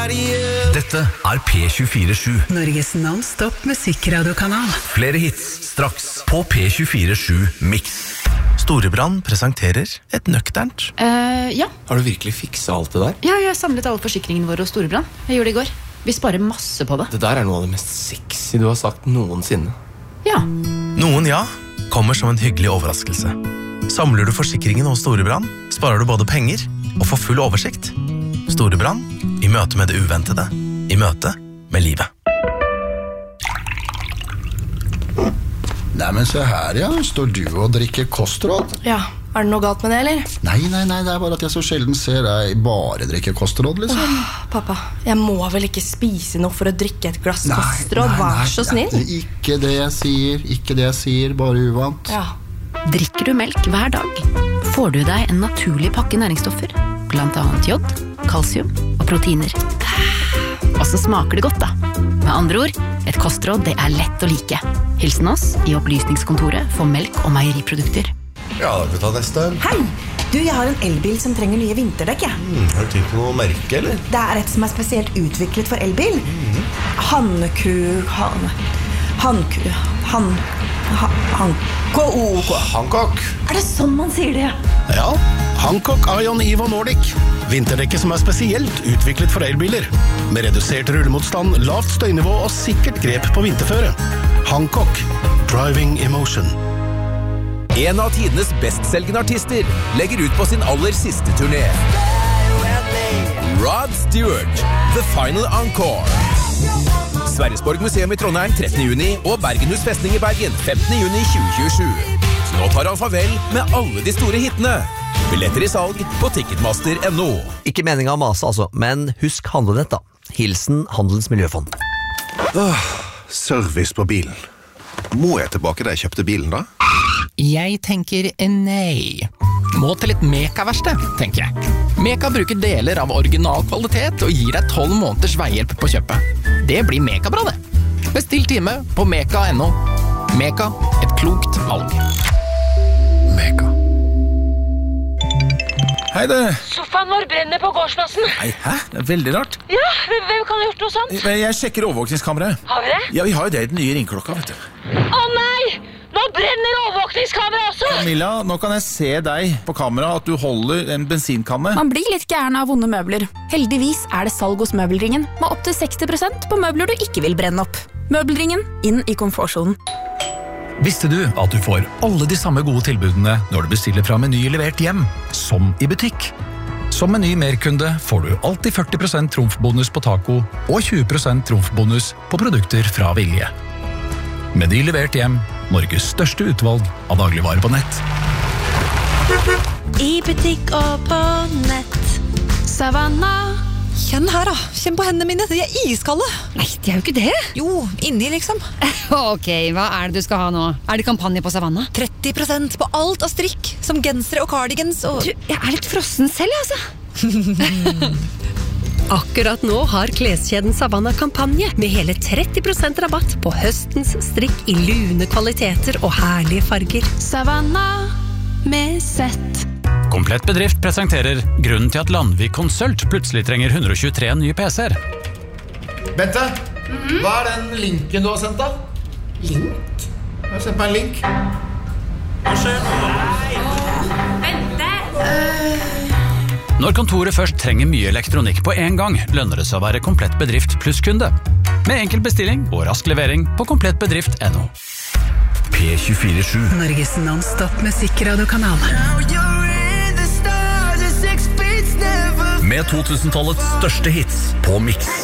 Dette P24-7. Norges non-stop musikkradiokanal. Flere hits straks på P24-7 Mix. Storebrand presenterer et nøkternt. Ja. Har du virkelig fikset alt det der? Ja, jeg har samlet alle forsikringene våre hos Storebrand. Jeg gjorde det i går. Vi sparer masse på det. Det der er noe av det mest sexy du har sagt noensinne. Ja. Noen ja kommer som en hyggelig overraskelse. Samler du forsikringen hos Storebrand, sparer du både penger og får full oversikt. Storebrand, i møte med det uventede, i møte med livet. Nei, men se her, ja. Står du og drikker kostråd? Ja, er det noe galt med det, eller? Nei, det er bare at jeg så sjelden ser deg bare drikke kostråd, liksom. Pappa, jeg må vel ikke spise noe for å drikke et glass kostråd? Vær så snill. Nei, ikke det jeg sier, bare uvant. Ja. Drikker du melk hver dag, får du deg en naturlig pakke næringsstoffer, blant annet jod, kalsium og proteiner. Og så smaker det godt da. Med andre ord, et kostråd det er lett å like. Hilsen oss i opplysningskontoret for melk og meieriprodukter. Ja, da kan vi ta neste. Hei! Du, jeg har en elbil som trenger nye vinterdekk, jeg. Har du tenkt på noe merke, eller? Det er et som er spesielt utviklet for elbil. Hancock. Er det sånn man sier det? Ja, Hancock Ion Evo Nordic. Vinterdekket som er spesielt utviklet for elbiler. Med redusert rullemotstand, lavt støynivå og sikkert grep på vinterføre. Hancock. Driving Emotion. En av tidenes bestselgende artister legger ut på sin aller siste turné. Rod Stewart, The Final Encore. Sverresborg Museum i Trondheim 13. juni og Bergenhus Festning i Bergen 15. juni 2027. Nå tar han farvel med alle de store hittene. Billetter i salg på Ticketmaster.no. Ikke meningen å mase altså, men husk handlenett da. Hilsen Handelens Miljøfond. Service på bilen. Må jeg tilbake da jeg kjøpte bilen da? Jeg tenker nei. Må til et Meka-verksted, tenker jeg. Meka bruker deler av original kvalitet og gir deg 12 måneders veihjelp på kjøpet. Det blir Meka-bra det. Bestill time på Meka.no. Meka, et klokt valg. Meka. Hei du. Sofaen vår brenner på gårdsplassen. Nei, hæ? Det er veldig rart. Ja, hvem kan ha gjort noe sånt? Jeg sjekker overvåkningskameraet. Har vi det? Ja, vi har jo det i den nye ringklokka, vet du. Å nei! Nå brenner overvåkningskamera også! Camilla, nå kan jeg se deg på kamera at du holder en bensinkanne. Man blir litt gæren av vonde møbler. Heldigvis er det salg hos Møbelringen, med opp til 60% på møbler du ikke vil brenne opp. Møbelringen, inn i komfortsonen. Visste du at du får alle de samme gode tilbudene når du bestiller fra Meny levert hjem, som i butikk? Som Meny merkunde får du alltid 40% trumfbonus på taco og 20% trumfbonus på produkter fra Vilje. Meny levert hjem, Norges største utvalg av dagligvarer på nett. I butikk og på nett. Savanna. Kjenn her da, kjenn på hendene mine, de er iskalde. Nei, de er jo ikke det. Jo, inni liksom. Ok, hva er det du skal ha nå? Er det kampanje på Savanna? 30% på alt av strikk, som gensere og cardigans og... Du, jeg er litt frossen selv, altså. Akkurat nå har kleskjeden Savanna kampanje med hele 30% rabatt på høstens strikk i lune kvaliteter og herlige farger. Savanna med sett. Komplett Bedrift presenterer grunnen til at Landvik Konsult plutselig trenger 123 nye PC-er. Bente, hva er den linken du har sendt da? Link? Jeg har sendt meg en link. Hva skjer? Når kontoret først trenger mye elektronikk på en gang, lønner det seg å være Komplett Bedrift pluss kunde. Med enkel bestilling og rask levering på komplettbedrift.no. P24-7. Norges non-stop musikkradiokanal. Med 2000-tallets største hits på Mix.